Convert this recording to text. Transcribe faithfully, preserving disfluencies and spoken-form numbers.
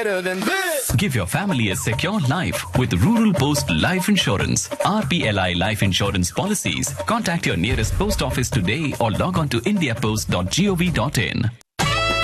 better than this. Give your family a secure life with Rural Post Life Insurance. R P L I Life Insurance policies. Contact your nearest post office today or log on to india post dot gov dot in.